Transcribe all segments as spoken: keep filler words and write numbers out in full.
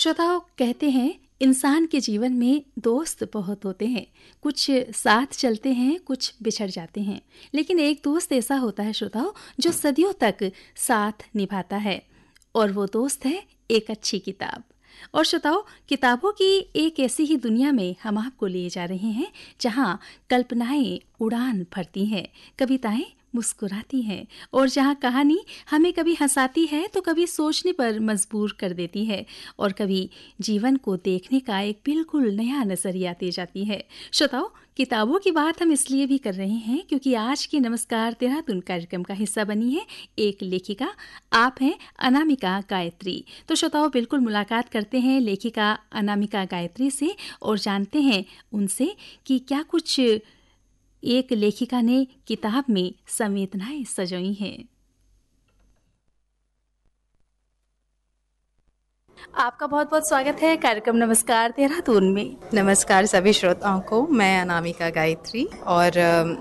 श्रोताओं, कहते हैं इंसान के जीवन में दोस्त बहुत होते हैं। कुछ साथ चलते हैं, कुछ बिछड़ जाते हैं, लेकिन एक दोस्त ऐसा होता है श्रोताओं जो सदियों तक साथ निभाता है, और वो दोस्त है एक अच्छी किताब। और श्रोताओं, किताबों की एक ऐसी ही दुनिया में हम आपको ले जा रहे हैं जहाँ कल्पनाएं उड़ान भरती हैं, कविताएं मुस्कुराती हैं, और जहाँ कहानी हमें कभी हंसाती है तो कभी सोचने पर मजबूर कर देती है, और कभी जीवन को देखने का एक बिल्कुल नया नजरिया दे जाती है। श्रोताओं, किताबों की बात हम इसलिए भी कर रहे हैं क्योंकि आज की नमस्कार देहरादून कार्यक्रम का हिस्सा बनी है एक लेखिका। आप हैं अनामिका गायत्री। तो श्रोताओं, बिल्कुल मुलाकात करते हैं लेखिका अनामिका गायत्री से और जानते हैं उनसे कि क्या कुछ एक लेखिका ने किताब में संवेदनाएं सजोई हैं। आपका बहुत बहुत स्वागत है कार्यक्रम नमस्कार देहरादून में। नमस्कार सभी श्रोताओं को। मैं अनामिका गायत्री और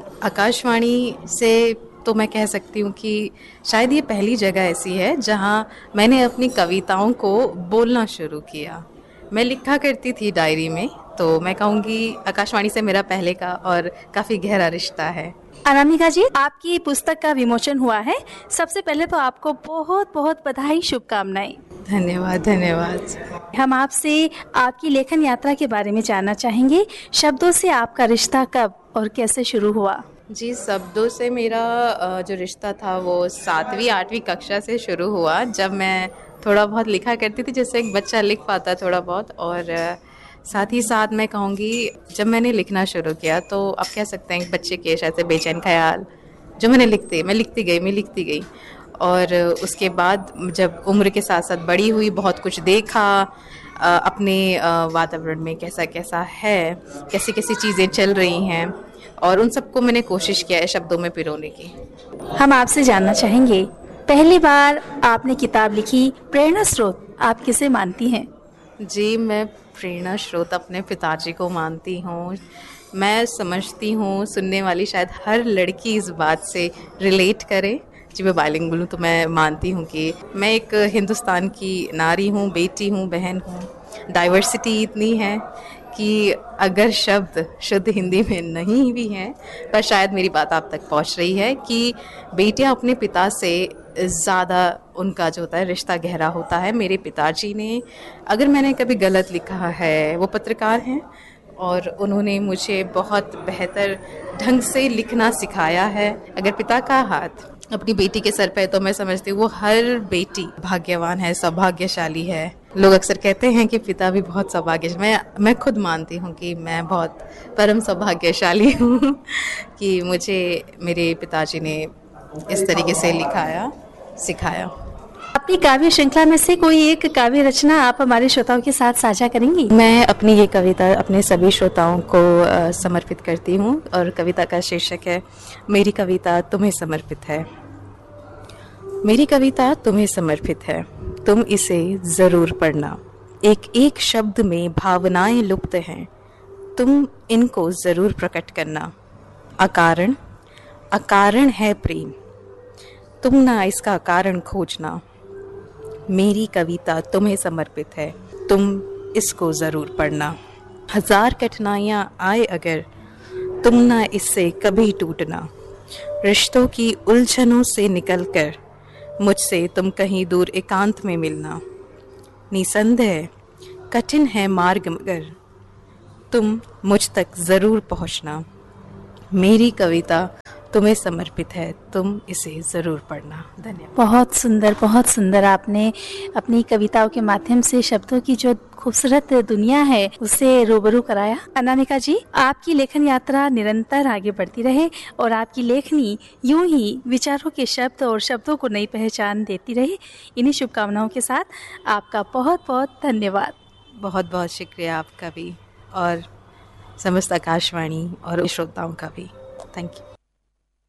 आकाशवाणी से तो मैं कह सकती हूँ कि शायद ये पहली जगह ऐसी है जहाँ मैंने अपनी कविताओं को बोलना शुरू किया। मैं लिखा करती थी डायरी में, तो मैं कहूँगी आकाशवाणी से मेरा पहले का और काफ़ी गहरा रिश्ता है। अनामिका जी, आपकी पुस्तक का विमोचन हुआ है। सबसे पहले तो आपको बहुत बहुत बधाई, शुभकामनाएं। धन्यवाद धन्यवाद। हम आपसे आपकी लेखन यात्रा के बारे में जानना चाहेंगे। शब्दों से आपका रिश्ता कब और कैसे शुरू हुआ? जी, शब्दों से मेरा जो रिश्ता था वो सातवीं आठवीं कक्षा से शुरू हुआ, जब मैं थोड़ा बहुत लिखा करती थी, जैसे एक बच्चा लिख पाता थोड़ा बहुत। और साथ ही साथ मैं कहूँगी जब मैंने लिखना शुरू किया तो आप कह सकते हैं एक बच्चे के ऐसे बेचैन ख्याल जो मैंने लिखते मैं लिखती गई मैं लिखती गई और उसके बाद जब उम्र के साथ साथ बड़ी हुई, बहुत कुछ देखा अपने वातावरण में, कैसा कैसा है, कैसी कैसी चीज़ें चल रही हैं, और उन सबको मैंने कोशिश किया है शब्दों में पिरोने की। हम आपसे जानना चाहेंगे, पहली बार आपने किताब लिखी, प्रेरणा स्रोत आप किसे मानती हैं? जी, मैं प्रेरणा स्रोत अपने पिताजी को मानती हूँ। मैं समझती हूँ सुनने वाली शायद हर लड़की इस बात से रिलेट करे। जी, मैं बाइलिंगुअल हूँ, तो मैं मानती हूँ कि मैं एक हिंदुस्तान की नारी हूँ, बेटी हूँ, बहन हूँ। डाइवर्सिटी इतनी है कि अगर शब्द शुद्ध हिंदी में नहीं भी हैं, पर शायद मेरी बात आप तक पहुँच रही है कि बेटियाँ अपने पिता से ज़्यादा उनका जो होता है रिश्ता गहरा होता है। मेरे पिताजी ने, अगर मैंने कभी गलत लिखा है, वो पत्रकार हैं और उन्होंने मुझे बहुत बेहतर ढंग से लिखना सिखाया है। अगर पिता का हाथ अपनी बेटी के सर पे, तो मैं समझती हूँ वो हर बेटी भाग्यवान है, सौभाग्यशाली है। लोग अक्सर कहते हैं कि पिता भी बहुत सौभाग्यशाली, मैं मैं खुद मानती हूँ कि मैं बहुत परम सौभाग्यशाली हूँ कि मुझे मेरे पिताजी ने इस तरीके से लिखाया, सिखाया। अपनी काव्य श्रृंखला में से कोई एक काव्य रचना आप हमारे श्रोताओं के साथ साझा करेंगी? मैं अपनी ये कविता अपने सभी श्रोताओं को समर्पित करती हूँ और कविता का शीर्षक है मेरी कविता तुम्हें समर्पित है। मेरी कविता तुम्हें समर्पित है, तुम इसे ज़रूर पढ़ना। एक एक शब्द में भावनाएं लुप्त हैं, तुम इनको ज़रूर प्रकट करना। अकारण अकारण है प्रेम, तुम ना इसका कारण खोजना। मेरी कविता तुम्हें समर्पित है, तुम इसको ज़रूर पढ़ना। हजार कठिनाइयाँ आए अगर, तुम ना इससे कभी टूटना। रिश्तों की उलझनों से निकलकर मुझसे तुम कहीं दूर एकांत में मिलना। निसंदेह कठिन है मार्ग मगर तुम मुझ तक ज़रूर पहुँचना। मेरी कविता तुम्हें समर्पित है, तुम इसे ज़रूर पढ़ना। धन्यवाद। बहुत सुंदर, बहुत सुंदर। आपने अपनी कविताओं के माध्यम से शब्दों की जो खूबसूरत दुनिया है उससे रूबरू कराया। अनामिका जी, आपकी लेखन यात्रा निरंतर आगे बढ़ती रहे और आपकी लेखनी यूं ही विचारों के शब्द और शब्दों को नई पहचान देती रहे। इन्हीं शुभकामनाओं के साथ आपका बहुत बहुत धन्यवाद। बहुत बहुत शुक्रिया आपका भी और समस्त आकाशवाणी और श्रोताओं का भी। Thank you.